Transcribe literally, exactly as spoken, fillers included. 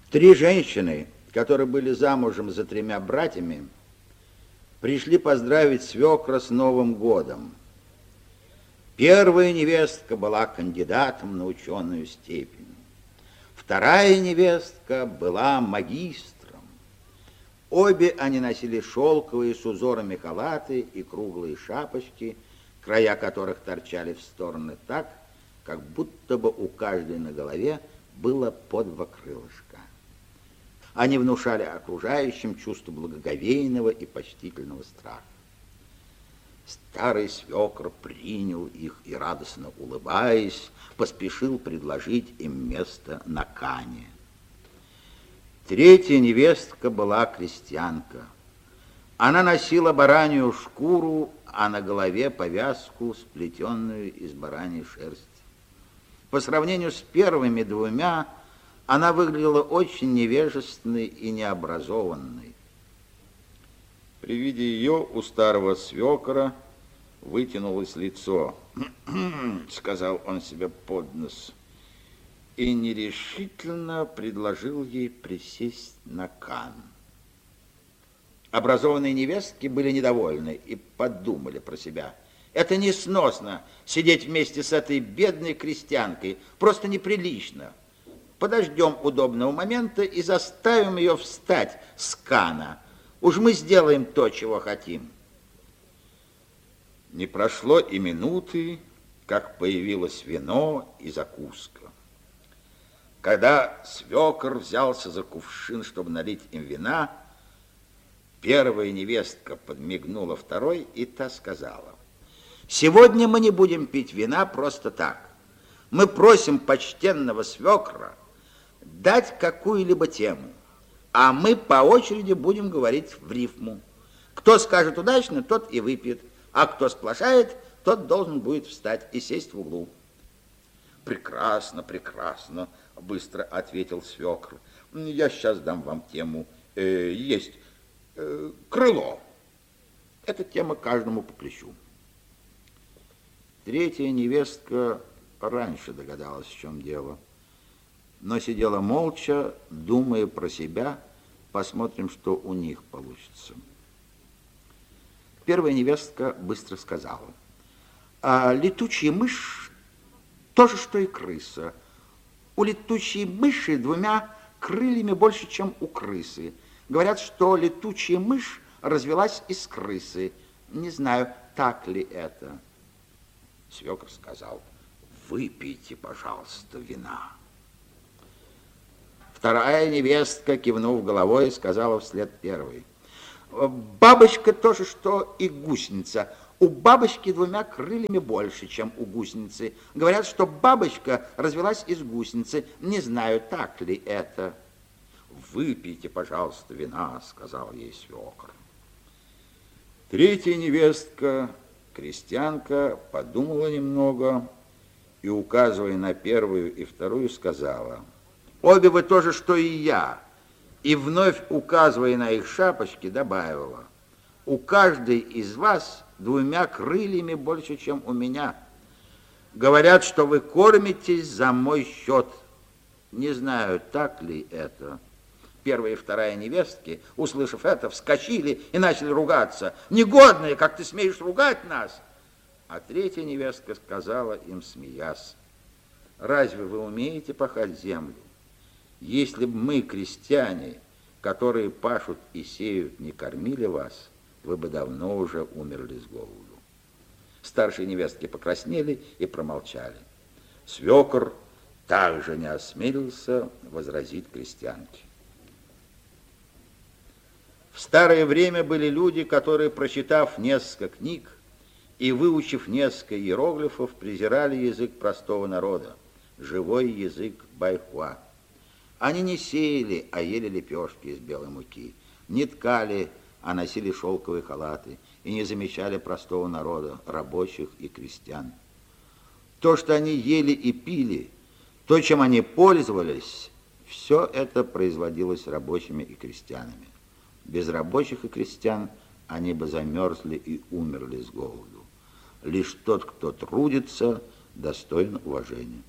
Три женщины, которые были замужем за тремя братьями, пришли поздравить свекра с Новым годом. Первая невестка была кандидатом на ученую степень. Вторая невестка была магистром. Обе они носили шелковые с узорами халаты и круглые шапочки, края которых торчали в стороны так, как будто бы у каждой на голове было по два крылышка. Они внушали окружающим чувство благоговейного и почтительного страха. Старый свекр принял их и, радостно улыбаясь, поспешил предложить им место на кане. Третья невестка была крестьянка. Она носила баранью шкуру, а на голове повязку, сплетенную из бараньей шерсти. По сравнению с первыми двумя, она выглядела очень невежественной и необразованной. При виде ее у старого свекра вытянулось лицо. Сказал он себе под нос и нерешительно предложил ей присесть на кан. Образованные невестки были недовольны и подумали про себя: это несносно сидеть вместе с этой бедной крестьянкой, просто неприлично. Подождем удобного момента и заставим ее встать с кана. Уж мы сделаем то, чего хотим. Не прошло и минуты, как появилось вино и закуска. Когда свекр взялся за кувшин, чтобы налить им вина, первая невестка подмигнула второй, и та сказала: сегодня мы не будем пить вина просто так. Мы просим почтенного свекра дать какую-либо тему, а мы по очереди будем говорить в рифму. Кто скажет удачно, тот и выпьет, а кто сплошает, тот должен будет встать и сесть в углу. Прекрасно, прекрасно, быстро ответил свекр. Я сейчас дам вам тему. Э, есть э, крыло. Эта тема каждому по плечу. Третья невестка раньше догадалась, в чем дело, но сидела молча, думая про себя. Посмотрим, что у них получится. Первая невестка быстро сказала: а летучая мышь то же, что и крыса. У летучей мыши двумя крыльями больше, чем у крысы. Говорят, что летучая мышь развелась из крысы. Не знаю, так ли это. Свекр сказал: выпейте, пожалуйста, вина. Вторая невестка, кивнув головой, сказала вслед первой: бабочка то же, что и гусеница. У бабочки двумя крыльями больше, чем у гусеницы. Говорят, что бабочка развелась из гусеницы. Не знаю, так ли это. Выпейте, пожалуйста, вина, сказал ей свекр. Третья невестка, крестьянка, подумала немного и, указывая на первую и вторую, сказала: обе вы то же, что и я. И вновь, указывая на их шапочки, добавила: у каждой из вас двумя крыльями больше, чем у меня. Говорят, что вы кормитесь за мой счет. Не знаю, так ли это. Первая и вторая невестки, услышав это, вскочили и начали ругаться. Негодные, как ты смеешь ругать нас? А третья невестка сказала им, смеясь: разве вы умеете пахать землю? Если бы мы, крестьяне, которые пашут и сеют, не кормили вас, вы бы давно уже умерли с голоду. Старшие невестки покраснели и промолчали. Свекр также не осмелился возразить крестьянке. В старое время были люди, которые, прочитав несколько книг и выучив несколько иероглифов, презирали язык простого народа, живой язык байхуа. Они не сеяли, а ели лепешки из белой муки, не ткали, а носили шелковые халаты и не замечали простого народа, рабочих и крестьян. То, что они ели и пили, то, чем они пользовались, все это производилось рабочими и крестьянами. Без рабочих и крестьян они бы замерзли и умерли с голоду. Лишь тот, кто трудится, достоин уважения.